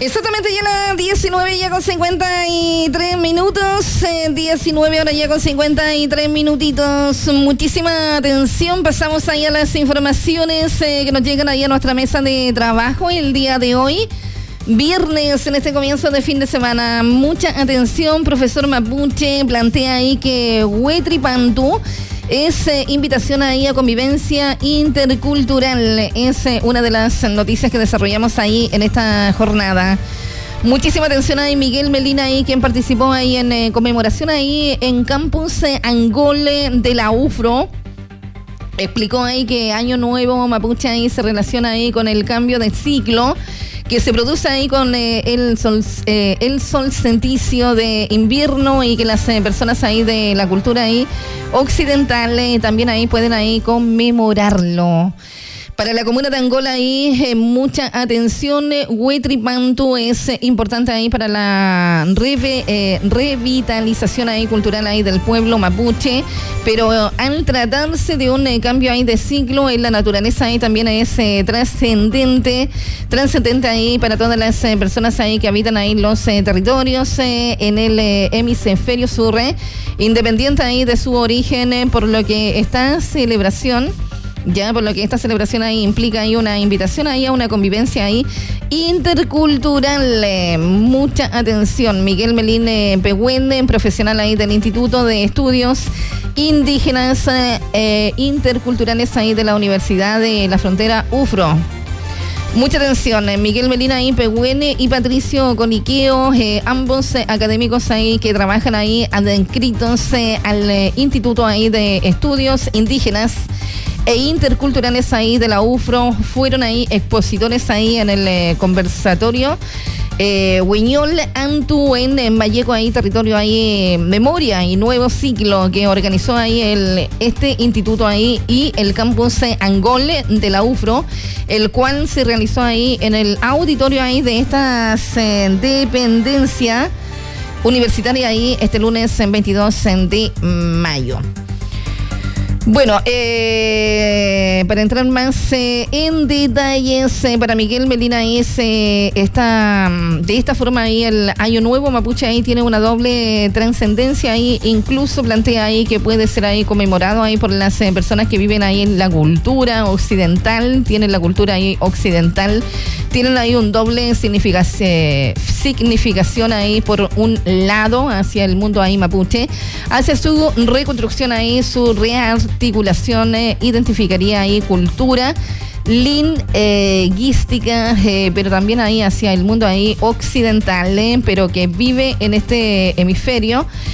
Exactamente, ya las 19 ya con 53 minutos, 19 horas ya con 53 minutitos. Muchísima atención, pasamos ahí a las informaciones que nos llegan ahí a nuestra mesa de trabajo el día de hoy. Viernes, en este comienzo de fin de semana, mucha atención. Profesor mapuche plantea ahí que Huetripantú es invitación ahí a convivencia intercultural. Es una de las noticias que desarrollamos ahí en esta jornada. Muchísima atención ahí, Miguel Melina ahí, quien participó ahí en conmemoración ahí en Campus Angole de la UFRO. Explicó ahí que Año Nuevo Mapuche ahí se relaciona ahí con el cambio de ciclo que se produce ahí con el solsticio de invierno, y que las personas ahí de la cultura ahí occidental también ahí pueden ahí conmemorarlo. Para la comuna de Angola ahí, mucha atención. Huetripantú es importante ahí para la revitalización ahí cultural ahí del pueblo mapuche, pero al tratarse de un cambio ahí de ciclo en la naturaleza ahí también es trascendente ahí para todas las personas ahí que habitan ahí los territorios en el hemisferio sur, independiente ahí de su origen, por lo que esta celebración ahí implica ahí una invitación ahí a una convivencia ahí intercultural. Mucha atención. Miguel Melín Pehuen, profesional ahí del Instituto de Estudios Indígenas Interculturales ahí de la Universidad de la Frontera UFRO. Mucha atención, Miguel Melina ahí, Pehuen y Patricio Coniqueo, ambos académicos ahí que trabajan ahí adscritos al Instituto ahí de Estudios Indígenas e Interculturales ahí de la UFRO, fueron ahí expositores ahí en el conversatorio Huiñol Antu en Valleco ahí, territorio ahí, Memoria y Nuevo Ciclo, que organizó ahí este instituto ahí y el campus Angole de la UFRO, el cual se realizó ahí en el auditorio ahí de estas dependencia universitaria ahí este lunes 22 de mayo. Bueno, para entrar más en detalles, para Miguel Melina es de esta forma ahí el Año Nuevo Mapuche ahí tiene una doble trascendencia ahí, incluso plantea ahí que puede ser ahí conmemorado ahí por las personas que viven ahí en la cultura occidental, tienen la cultura ahí occidental, tienen ahí un doble significación ahí, por un lado hacia el mundo ahí mapuche, hacia su reconstrucción ahí, su rearticulación, identificaría ahí cultura lingüística, pero también ahí hacia el mundo ahí occidental, pero que vive en este hemisferio